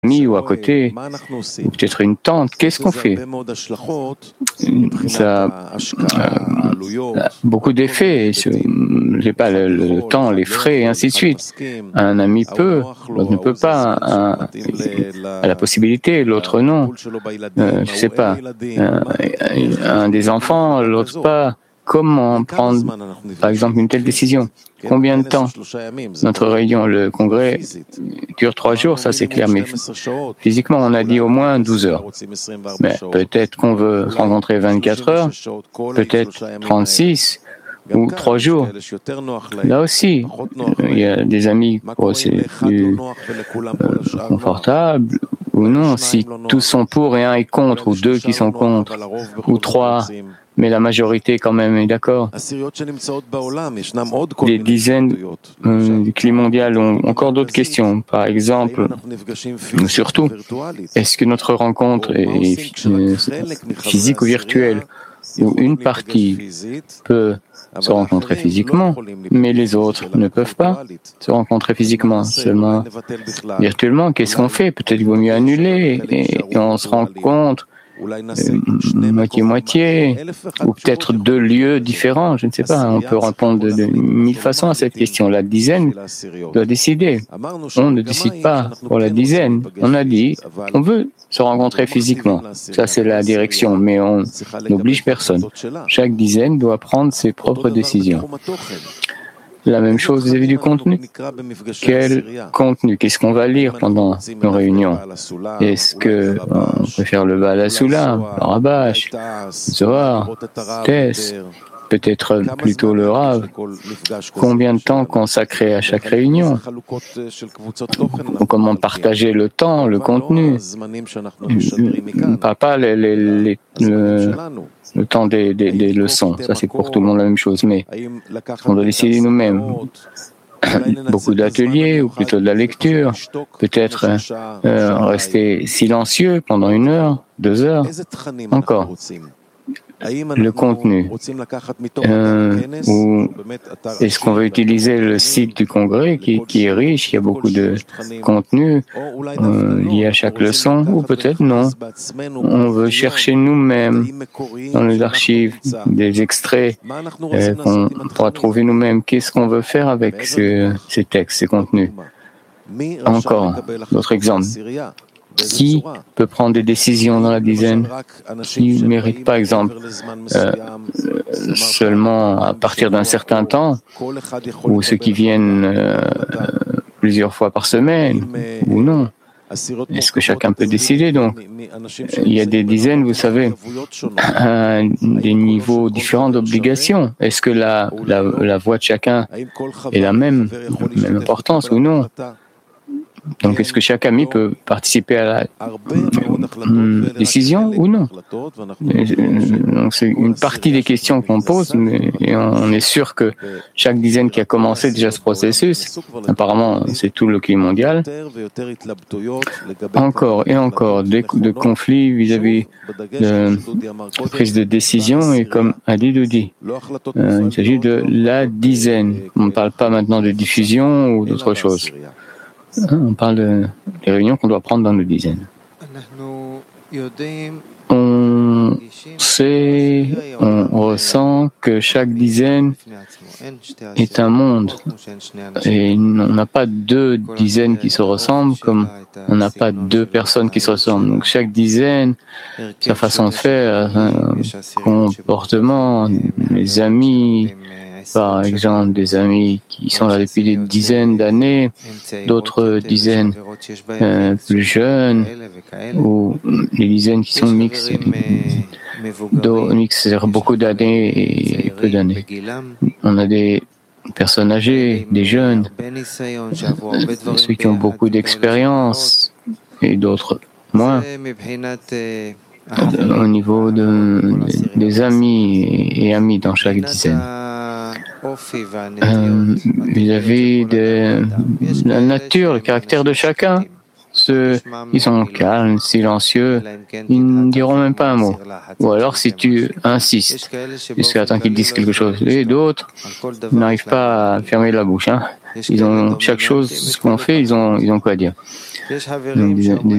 ami ou à côté, ou peut-être une tante, qu'est-ce qu'on fait? Ça a beaucoup d'effets. Je sais pas, le temps, les frais, et ainsi de suite. Un ami peut, l'autre ne peut pas. Un a la possibilité, l'autre non. Je sais pas. Un des enfants, l'autre pas. Comment prendre, par exemple, une telle décision? Combien de temps? Notre réunion, le congrès, dure 3 jours, ça c'est clair, mais physiquement, on a dit au moins 12 heures. Mais peut-être qu'on veut se rencontrer 24 heures, peut-être 36 ou 3 jours. Là aussi, il y a des amis pour c'est plus confortable ou non. Si tous sont pour et un est contre, ou 2 qui sont contre, ou 3, mais la majorité quand même est d'accord. Des dizaines du climat mondial ont encore d'autres questions. Par exemple, surtout, est-ce que notre rencontre est physique ou virtuelle? Où une partie peut se rencontrer physiquement, mais les autres ne peuvent pas se rencontrer physiquement, seulement virtuellement. Qu'est-ce qu'on fait? Peut-être qu'il vaut mieux annuler et on se rencontre moitié-moitié, ou peut-être 2 lieux différents, je ne sais pas. On peut répondre de 1000 façons à cette question. La dizaine doit décider. On ne décide pas pour la dizaine. On a dit, on veut se rencontrer physiquement. Ça, c'est la direction, mais on n'oblige personne. Chaque dizaine doit prendre ses propres décisions. La même chose vis-à-vis du contenu. Quel contenu? Qu'est-ce qu'on va lire pendant nos réunions? Est-ce qu'on peut faire le Baal HaSulam, le Rabash, Zohar, Tess, peut-être plutôt le Rav? Combien de temps consacrer à chaque réunion? Comment partager le temps, le contenu? Pas le temps des leçons, ça c'est pour tout le monde la même chose, mais on doit décider nous-mêmes. Beaucoup d'ateliers, ou plutôt de la lecture, peut-être rester silencieux pendant 1 heure, 2 heures, encore. Le contenu. Ou est-ce qu'on va utiliser le site du congrès qui est riche, il y a beaucoup de contenu lié à chaque leçon, ou peut-être non. On veut chercher nous-mêmes dans les archives des extraits qu'on pourra trouver nous-mêmes. Qu'est-ce qu'on veut faire avec ces textes, ces contenus? Encore, d'autres exemples. Qui peut prendre des décisions dans la dizaine? Qui mérite, par exemple, seulement à partir d'un certain temps, ou ceux qui viennent plusieurs fois par semaine, ou non? Est-ce que chacun peut décider? Donc, il y a des dizaines, vous savez, des niveaux différents d'obligations. Est-ce que la voix de chacun est la même importance ou non? Donc, est-ce que chaque ami peut participer à la décision ou non? Donc, c'est une partie des questions qu'on pose, et on est sûr que chaque dizaine qui a commencé déjà ce processus, apparemment, c'est tout le climat mondial, encore et encore de conflits vis-à-vis de prise de décision, et comme Ali le dit, il s'agit de la dizaine. On ne parle pas maintenant de diffusion ou d'autre chose. On parle des réunions qu'on doit prendre dans nos dizaines. On sait, on ressent que chaque dizaine est un monde. Et on n'a pas 2 dizaines qui se ressemblent, comme on n'a pas 2 personnes qui se ressemblent. Donc chaque dizaine, sa façon de faire, un comportement, les amis, par exemple, des amis qui sont là depuis des dizaines d'années, d'autres dizaines plus jeunes, ou des dizaines qui sont mixtes, c'est-à-dire beaucoup d'années et peu d'années. On a des personnes âgées, des jeunes, ceux qui ont beaucoup d'expérience et d'autres moins. Au niveau des amis et amis dans chaque dizaine. Vis-à-vis de la nature, le caractère de chacun, ceux qui sont calmes, silencieux, ils ne diront même pas un mot. Ou alors si tu insistes, jusqu'à temps qu'ils disent quelque chose. Et d'autres n'arrivent pas à fermer la bouche. Ils ont chaque chose, ce qu'on fait, ils ont quoi dire. Donc,